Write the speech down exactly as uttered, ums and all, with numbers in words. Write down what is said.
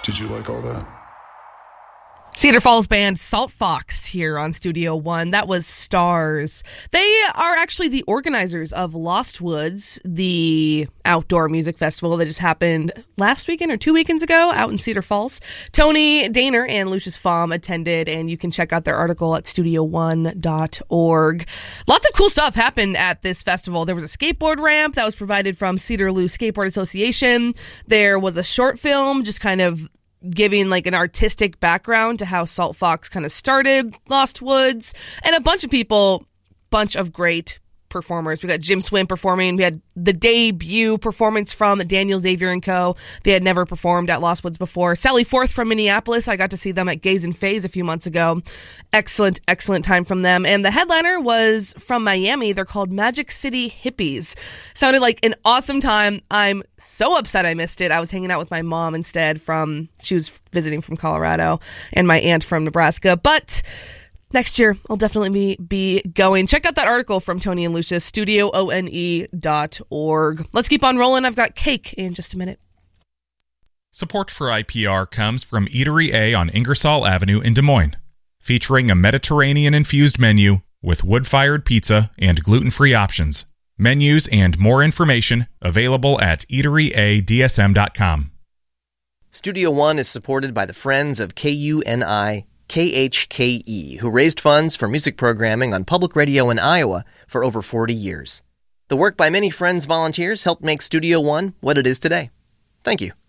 Did you like all that? Cedar Falls band Salt Fox here on Studio One. That was Stars. They are actually the organizers of Lost Woods, the outdoor music festival that just happened last weekend or two weekends ago out in Cedar Falls. Tony Daner and Lucius Fahm attended, and you can check out their article at studio one dot org. Lots of cool stuff happened at this festival. There was a skateboard ramp that was provided from Cedarloo Skateboard Association. There was a short film just kind of giving like an artistic background to how Salt Fox kind of started Lost Woods, and a bunch of people, bunch of great performers. We got Jim Swim performing. We had the debut performance from Daniel Xavier and Co. They had never performed at Lost Woods before. Sally Forth from Minneapolis. I got to see them at Gaze and Phase a few months ago. Excellent, excellent time from them. And the headliner was from Miami. They're called Magic City Hippies. Sounded like an awesome time. I'm so upset I missed it. I was hanging out with my mom instead from, she was visiting from Colorado, and my aunt from Nebraska. But next year, I'll definitely be, be going. Check out that article from Tony and Lucius, studio one dot org. Let's keep on rolling. I've got cake in just a minute. Support for I P R comes from Eatery A on Ingersoll Avenue in Des Moines, featuring a Mediterranean-infused menu with wood-fired pizza and gluten-free options. Menus and more information available at eatery a d s m dot com. Studio One is supported by the Friends of K U N I K H K E, who raised funds for music programming on public radio in Iowa for over forty years. The work by many Friends volunteers helped make Studio One what it is today. Thank you.